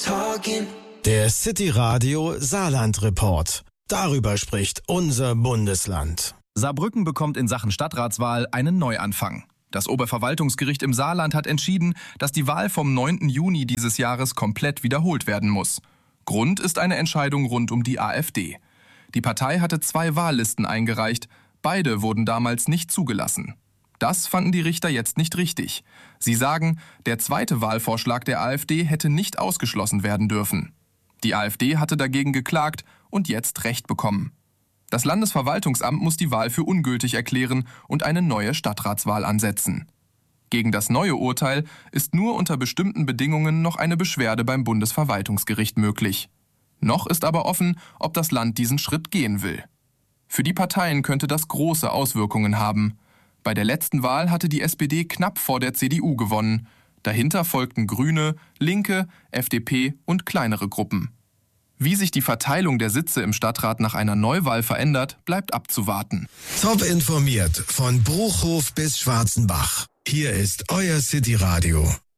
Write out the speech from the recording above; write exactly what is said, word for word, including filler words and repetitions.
Der City Radio Saarland Report. Darüber spricht unser Bundesland. Saarbrücken bekommt in Sachen Stadtratswahl einen Neuanfang. Das Oberverwaltungsgericht im Saarland hat entschieden, dass die Wahl vom neunten Juni dieses Jahres komplett wiederholt werden muss. Grund ist eine Entscheidung rund um die AfD. Die Partei hatte zwei Wahllisten eingereicht. Beide wurden damals nicht zugelassen. Das fanden die Richter jetzt nicht richtig. Sie sagen, der zweite Wahlvorschlag der AfD hätte nicht ausgeschlossen werden dürfen. Die AfD hatte dagegen geklagt und jetzt Recht bekommen. Das Landesverwaltungsamt muss die Wahl für ungültig erklären und eine neue Stadtratswahl ansetzen. Gegen das neue Urteil ist nur unter bestimmten Bedingungen noch eine Beschwerde beim Bundesverwaltungsgericht möglich. Noch ist aber offen, ob das Land diesen Schritt gehen will. Für die Parteien könnte das große Auswirkungen haben. Bei der letzten Wahl hatte die S P D knapp vor der C D U gewonnen. Dahinter folgten Grüne, Linke, F D P und kleinere Gruppen. Wie sich die Verteilung der Sitze im Stadtrat nach einer Neuwahl verändert, bleibt abzuwarten. Top informiert von Bruchhof bis Schwarzenbach. Hier ist euer City Radio.